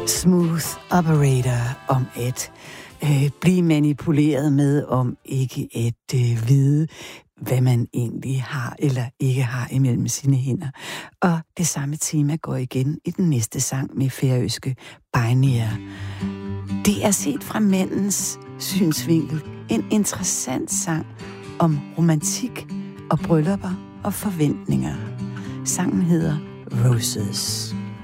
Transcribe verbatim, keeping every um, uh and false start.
Smooth Operator om at øh, blive manipuleret med, om ikke at øh, vide, hvad man egentlig har eller ikke har imellem sine hænder. Og det samme tema går igen i den næste sang med færøske Beinir. Det er set fra mændens synsvinkel en interessant sang om romantik og bryllupper og forventninger. Sangen hedder Roses.